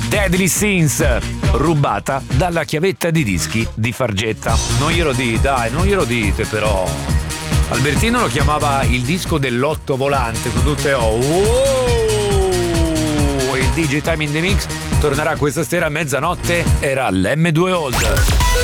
Deadly Sins, rubata dalla chiavetta di dischi di Fargetta. Non glielo dite, dai, non glielo dite però. Albertino lo chiamava il disco dell'otto volante con tutte O. Il DJ Time in the Mix tornerà questa sera a mezzanotte. Era l'M2 Old.